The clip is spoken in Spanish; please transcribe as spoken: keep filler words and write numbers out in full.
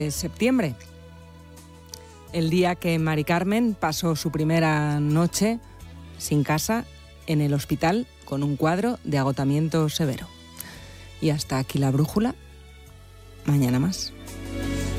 de septiembre, el día que Mari Carmen pasó su primera noche sin casa en el hospital con un cuadro de agotamiento severo. Y hasta aquí la brújula. Mañana más.